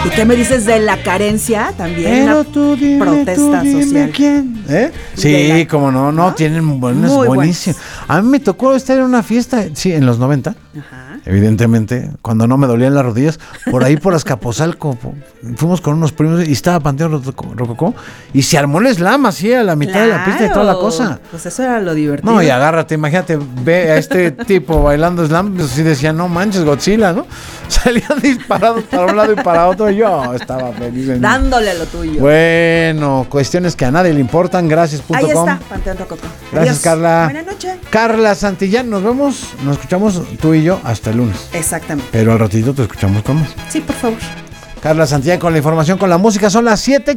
¿Y qué me dices de la carencia? También Pero una tú dime, protesta social. ¿Quién? Sí, como no, tienen buenas, buenísimas. A mí me tocó estar en una fiesta, sí, en los 90. Ajá. Evidentemente, cuando no me dolían las rodillas, por ahí por Azcapotzalco, fuimos con unos primos y estaba Panteón Rococó y se armó el slam así a la mitad de la pista y toda la cosa. Pues eso era lo divertido. No, y agárrate, imagínate, ve a este tipo bailando slam, pues sí decía, no manches, Godzilla, ¿no? Salían disparados para un lado y para otro, y yo estaba feliz. Dándole lo tuyo. Bueno, cuestiones que a nadie le importan, gracias.com. Ahí está, Panteón Rococó. Gracias, Carla. Buenas noches. Carla Santillán, nos escuchamos tú y yo hasta el lunes. Exactamente. Pero al ratito te escuchamos con más. Sí, por favor. Carla Santillán con la información, con la música, son las 7.